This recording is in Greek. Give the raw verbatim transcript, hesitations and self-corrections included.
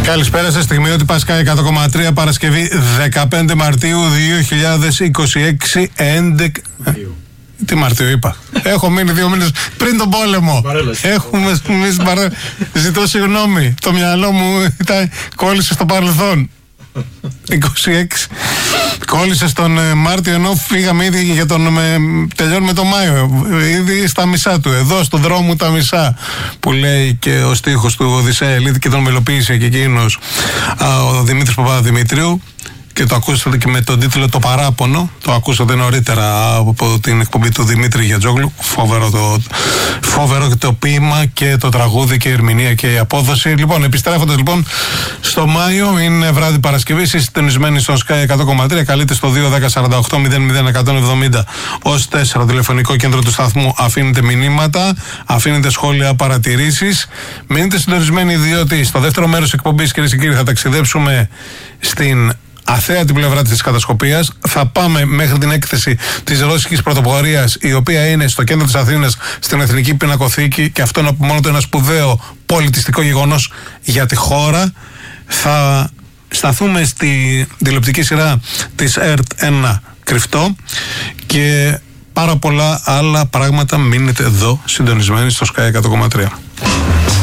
Καλησπέρα σας, στιγμιότυπα Πάσκα εκατό κόμμα τρία, Παρασκευή δεκαπέντε Μαρτίου δύο χιλιάδες είκοσι έξι, έντεκα... Τι Μαρτίου είπα. Έχω μείνει δύο μήνες πριν τον πόλεμο. Έχουμε εμείς παρέ... Ζητώ συγγνώμη. Το μυαλό μου ήταν... κόλλησε στο παρελθόν. είκοσι έξι. Κόλλησε στον Μάρτιο, ενώ φύγαμε ήδη για τον. Με, τελειώνουμε τον Μάιο. Ήδη στα μισά του. Εδώ στον δρόμο τα μισά. Που λέει και ο στίχος του Οδυσσέα Ελίτη και τον μελοποίησε και εκείνος ο Δημήτρης Παπαδημητρίου. Και το ακούσατε και με τον τίτλο Το Παράπονο. Το ακούσατε νωρίτερα από την εκπομπή του Δημήτρη Γιατζόγλου. Φοβερό το, φοβερό και το ποίημα και το τραγούδι και η ερμηνεία και η απόδοση. Λοιπόν, επιστρέφοντας λοιπόν στο Μάιο, είναι βράδυ Παρασκευή. Είστε συντονισμένοι στο Sky εκατό κόμμα τρία. Καλείτε στο δύο ένα μηδέν οκτώ μηδέν μηδέν εκατόν εβδομήντα ως τέσσερα τηλεφωνικό κέντρο του σταθμού. Αφήνετε μηνύματα, αφήνετε σχόλια, παρατηρήσεις. Μείνετε συντονισμένοι, διότι στο δεύτερο μέρος της εκπομπής, κυρίες και κύριοι, θα ταξιδέψουμε στην αθέατη πλευρά της κατασκοπίας. Θα πάμε μέχρι την έκθεση της Ρώσικης Πρωτοπορίας, η οποία είναι στο κέντρο της Αθήνας, στην Εθνική Πινακοθήκη, και αυτό είναι από μόνο το ένα σπουδαίο πολιτιστικό γεγονός για τη χώρα. Θα σταθούμε στη τηλεοπτική σειρά της ΕΡΤ ένα Κρυφτό και πάρα πολλά άλλα πράγματα. Μείνετε εδώ συντονισμένοι στο Sky εκατό κόμμα τρία.